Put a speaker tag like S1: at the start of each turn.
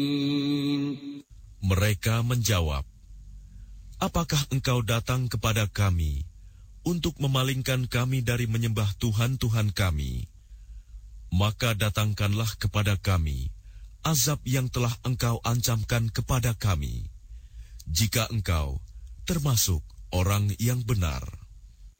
S1: Mereka menjawab, apakah engkau datang kepada kami untuk memalingkan kami dari menyembah Tuhan-Tuhan kami? Maka datangkanlah kepada kami azab yang telah engkau ancamkan kepada kami, jika engkau termasuk orang yang benar.